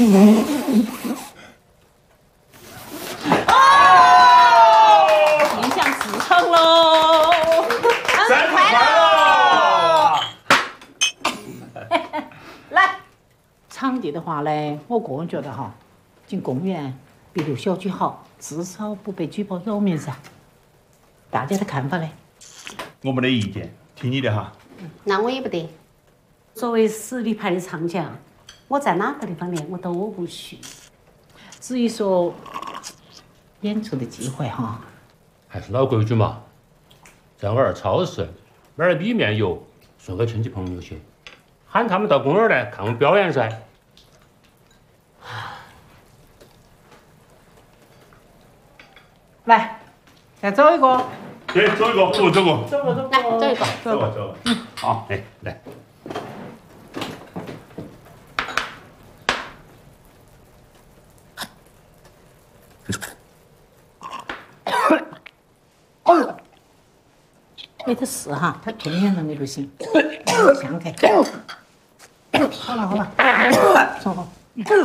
迎向时尚喽！ 生日快乐！ 来，场地的话呢，我个人觉得哈，进公园比留小区好，至少不被举报扰民噻。大家的看法呢？ 我没得意见，听你的哈。 那我也不得。作为实力派的唱将，我在哪个地方练我都不虚。 至于说演出的机会哈， 还是老规矩嘛，在我儿超市买点米面油，送给亲戚朋友去，喊他们到公园来看我们表演噻。 来，再走一个。 对，走一个，走个。 走过， 来，走一个。 走个。 好，哎，来。 没得事哈，他天天让你就行。想开。好了，坐好。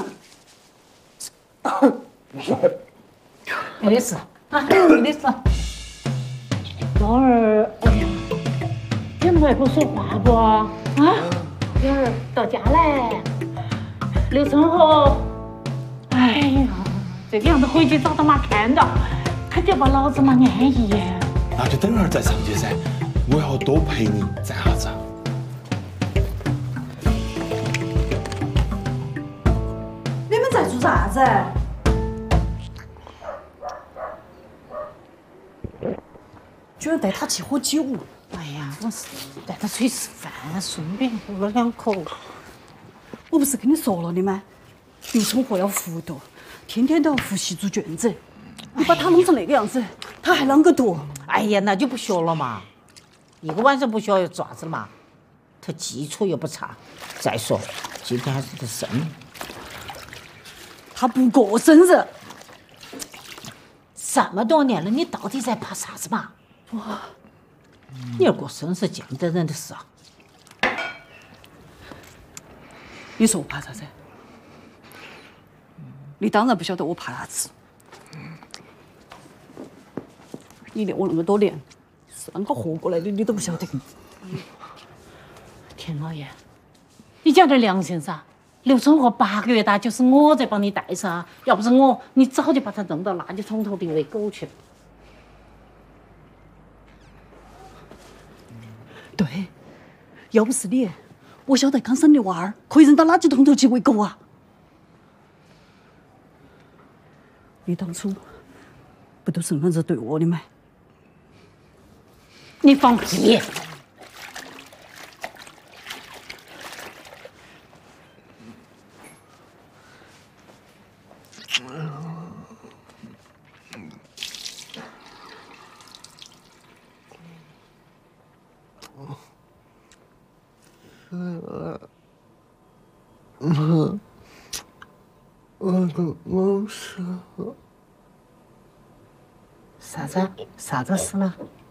没得事啊，没得事。老二，哎呀，有那么不说话不？啊，老二到家来。刘春和，哎呀，这个样子回去找他妈看到，肯定把老子妈安逸。 那就等会儿再上去噻，我要多陪你站下子。 你们在做啥子？居然带他去喝酒！ 哎呀，我是带他出去吃饭，顺便喝了2口。 我不是跟你说了的吗？刘春和要糊涂，天天都要复习做卷子。你把他弄成那个样子，他还啷个读？ 哎呀，那就不学了嘛，一个晚上不学又咋子嘛？他基础又不差。再说，今天还是他生日， 他不过生日。 这么多年了，你到底在怕啥子嘛？哇，你要过生日见不得人的事啊！ 你说我怕啥子？你当然不晓得我怕啥子。你练我那么多年，是啷个活过来的，你都不晓得。 田老爷，你讲点良心噻！刘春和8个月大，就是我在帮你带噻，要不是我，你早就把他扔到垃圾桶头定喂狗去了。 对，要不是你，我晓得刚生的娃儿可以扔到垃圾桶头去喂狗啊！你当初不都是那样子对我的吗？ 你放屁！啥子死了？